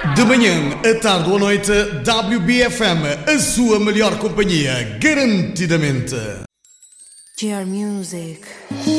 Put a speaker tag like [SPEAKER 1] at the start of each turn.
[SPEAKER 1] De manhã, à tarde ou à noite, WBFM, a sua melhor companhia, garantidamente.
[SPEAKER 2] GR Music.